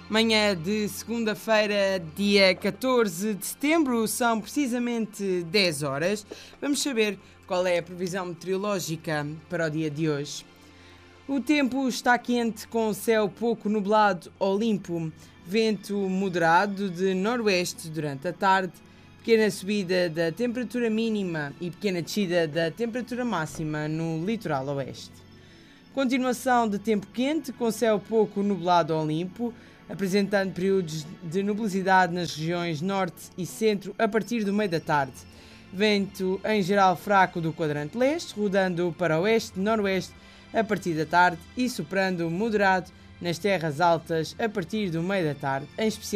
Manhã de segunda-feira, dia 14 de setembro, são precisamente 10 horas. Vamos saber qual é a previsão meteorológica para o dia de hoje. O tempo está quente, com céu pouco nublado ou limpo, vento moderado de noroeste durante a tarde, pequena subida da temperatura mínima e pequena descida da temperatura máxima no litoral oeste. Continuação de tempo quente, com céu pouco nublado ou limpo, apresentando períodos de nubosidade nas regiões norte e centro a partir do meio da tarde. Vento em geral fraco do quadrante leste, rodando para oeste-noroeste a partir da tarde e soprando moderado nas terras altas a partir do meio da tarde, em especial